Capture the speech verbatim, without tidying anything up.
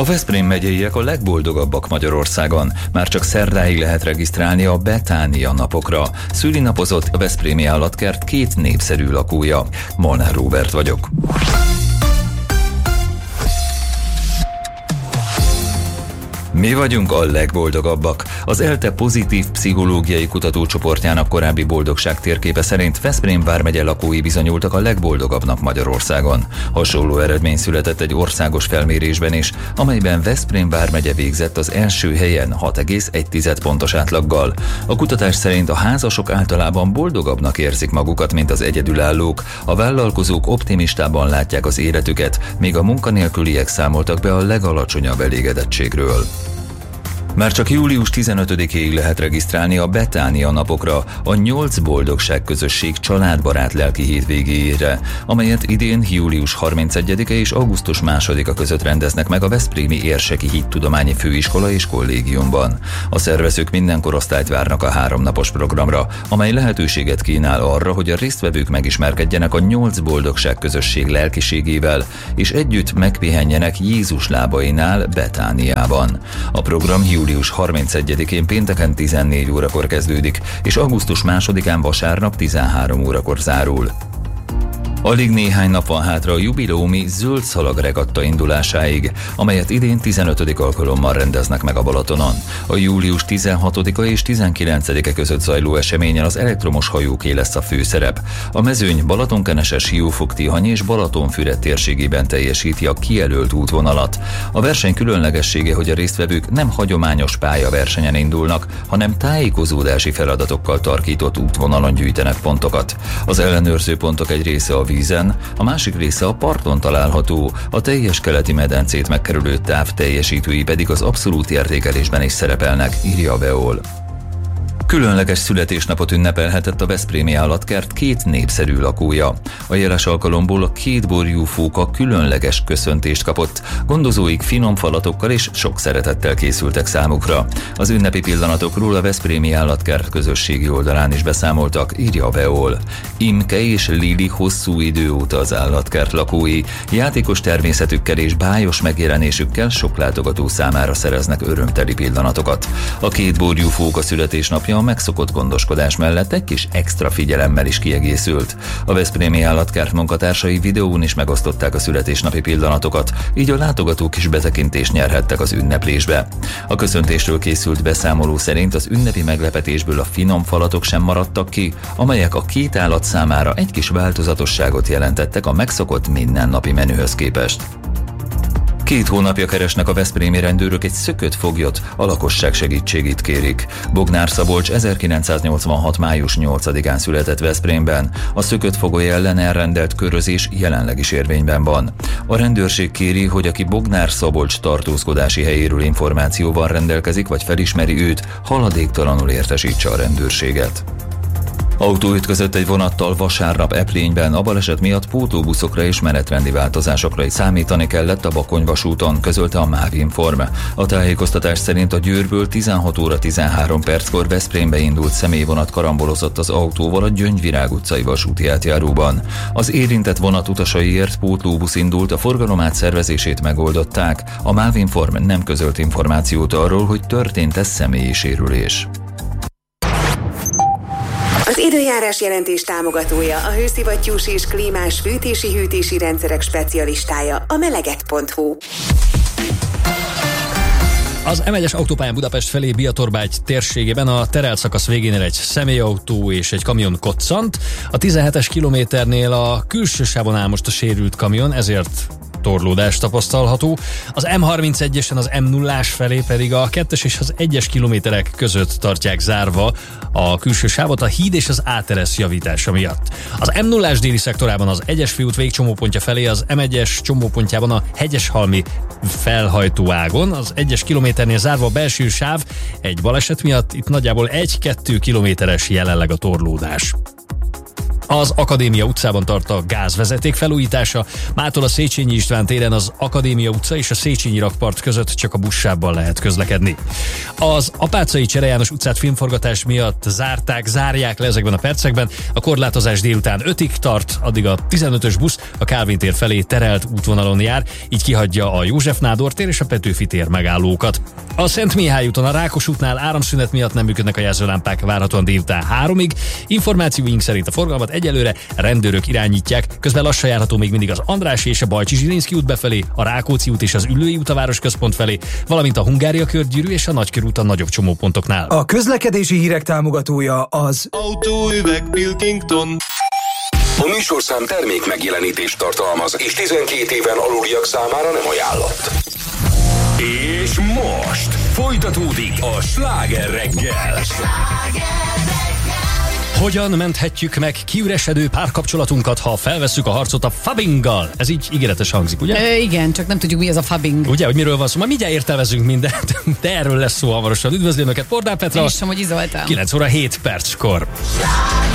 A Veszprém megyeiek a legboldogabbak Magyarországon. Már csak szerdáig lehet regisztrálni a Betánia napokra. Szülinapozott a veszprémi állatkert két népszerű lakója. Molnár Róbert vagyok. Mi vagyunk a legboldogabbak. Az ELTE pozitív pszichológiai kutatócsoportjának korábbi boldogság térképe szerint Veszprém vármegye lakói bizonyultak a legboldogabbnak Magyarországon. Hasonló eredmény született egy országos felmérésben is, amelyben Veszprém vármegye végzett az első helyen hat egész egy pontos átlaggal. A kutatás szerint a házasok általában boldogabbnak érzik magukat, mint az egyedülállók. A vállalkozók optimistában látják az életüket, míg a munkanélküliek számoltak be a legalacsonyabb elégedettségről. Már csak július tizenötödikéig lehet regisztrálni a Betánia napokra, a nyolc boldogság közösség családbarát lelki hétvégéjére, amelyet idén július harmincegyedike és augusztus másodika között rendeznek meg a Veszprémi Érseki Hittudományi Főiskola és Kollégiumban. A szervezők minden korosztályt várnak a háromnapos programra, amely lehetőséget kínál arra, hogy a résztvevők megismerkedjenek a nyolc boldogság közösség lelkiségével, és együtt megpihenjenek Jézus lábainál Betániában. A program július harmincegyedikén pénteken tizennégy órakor kezdődik, és augusztus másodikán vasárnap tizenhárom órakor zárul. Alig néhány nap van hátra a jubileumi zöld szalag regatta indulásáig, amelyet idén tizenötödik alkalommal rendeznek meg a Balatonon. A július tizenhatodika és tizenkilencedike között zajló eseményen az elektromos hajóké lesz a főszerep. A mezőny Balatonkenese, Siófok-Tihany és Balatonfüred térségében teljesíti a kijelölt útvonalat. A verseny különlegessége, hogy a résztvevők nem hagyományos pályaversenyen indulnak, hanem tájékozódási feladatokkal tarkított útvonalon gyűjtenek pontokat. Az ellenőrző pontok egy része a vízen, a másik része a parton található, a teljes keleti medencét megkerülő táv teljesítői pedig az abszolút értékelésben is szerepelnek, írja a Veol. Különleges születésnapot ünnepelhetett a veszprémi állatkert két népszerű lakója. A jeles alkalomból a két borjú fóka különleges köszöntést kapott, gondozóik finom falatokkal és sok szeretettel készültek számukra. Az ünnepi pillanatokról a veszprémi állatkert közösségi oldalán is beszámoltak, írja a Veol. Imke és Lili hosszú idő óta az állatkert lakói, játékos természetükkel és bájos megjelenésükkel sok látogató számára szereznek örömteli pillanatokat. A két borjú fóka születésnapja a megszokott gondoskodás mellett egy kis extra figyelemmel is kiegészült. A veszprémi állatkert munkatársai videón is megosztották a születésnapi pillanatokat, így a látogatók is betekintést nyerhettek az ünneplésbe. A köszöntésről készült beszámoló szerint az ünnepi meglepetésből a finom falatok sem maradtak ki, amelyek a két állat számára egy kis változatosságot jelentettek a megszokott mindennapi menühöz képest. Két hónapja keresnek a veszprémi rendőrök egy szökött foglyot, a lakosság segítségét kérik. Bognár Szabolcs ezerkilencszáznyolcvanhat május nyolcadikán született Veszprémben. A szökött fogoly ellen elrendelt körözés jelenleg is érvényben van. A rendőrség kéri, hogy aki Bognár Szabolcs tartózkodási helyéről információval rendelkezik, vagy felismeri őt, haladéktalanul értesítse a rendőrséget. Autó ütközött egy vonattal vasárnap Eplényben, a baleset miatt pótóbuszokra és menetrendi változásokra is számítani kellett a Bakony vasúton, közölte a Mávinform. A tájékoztatás szerint a Győrből tizenhat óra tizenhárom perckor Veszprémbe indult személyvonat karambolozott az autóval a Gyöngyvirág utcai vasúti átjáróban. Az érintett vonat utasaiért pótlóbusz indult, a forgalom átszervezését megoldották. A Mávinform nem közölt információt arról, hogy történt-e személyi sérülés. Az időjárás jelentés támogatója, a hőszivattyús és klímás fűtési-hűtési rendszerek specialistája, a meleget pont hu. Az em egyes autópályán Budapest felé Biatorbágy térségében a terelt szakasz végénél egy személyautó és egy kamion koccant. A tizenhetes kilométernél a külső sávon áll most a sérült kamion, ezért torlódás tapasztalható. Az em harmincegyesen az em nullás felé pedig a kettes és az egyes kilométerek között tartják zárva a külső sávot a híd és az áteresz javítása miatt. Az em nullás déli szektorában az egyes főút végcsomópontja felé, az em egyes csomópontjában a Hegyeshalmi felhajtóágon, az egyes kilométernél zárva a belső sáv egy baleset miatt, itt nagyjából egy-kettő kilométeres jelenleg a torlódás. Az Akadémia utcában tart a gázvezeték felújítása, mától a Széchenyi István téren az Akadémia utca és a Széchenyi rakpart között csak a buszsávban lehet közlekedni. Az Apáczai Csere János utcát filmforgatás miatt zárták, zárják le ezekben a percekben. A korlátozás délután ötig tart, addig a tizenötös busz a Kálvin tér felé terelt útvonalon jár, így kihagyja a József Nádor tér és a Petőfi tér megállókat. A Szent Mihály úton a Rákos útnál áramszünet miatt nem működnek a jelzőlámpák, várhatóan délután háromig. Információink szerint a forgalmat egyelőre rendőrök irányítják, közben lassan járható még mindig az Andrássy és a Bajcsy-Zsilinszky út befelé, a Rákóczi út és az Üllői út a városközpont felé, valamint a Hungária körgyűrű és a Nagykörút a nagyobb csomópontoknál. A közlekedési hírek támogatója az Autóüveg Pilkington. A műsorszám termék megjelenítést tartalmaz, és tizenkét éven aluliak számára nem ajánlott. És most folytatódik a Sláger reggel. Hogyan menthetjük meg kiüresedő párkapcsolatunkat, ha felvesszük a harcot a fubbinggal? Ez így ígéretes hangzik, ugye? Ö, igen, csak nem tudjuk, mi az a fubbing. Ugye, hogy miről van szó? Ma mindjárt értelmezünk mindent, de erről lesz szó hamarosan. Üdvözlöm Önöket, Pordán Petra. Én is, hogy izoltam. kilenc óra hét perckor.